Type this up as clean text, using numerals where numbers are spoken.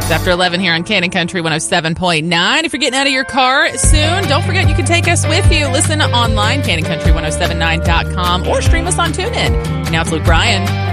It's after 11 here on Cannon Country 107.9. If you're getting out of your car soon, don't forget you can take us with you. Listen online, cannoncountry1079.com, or stream us on TuneIn. Now it's Luke Bryan.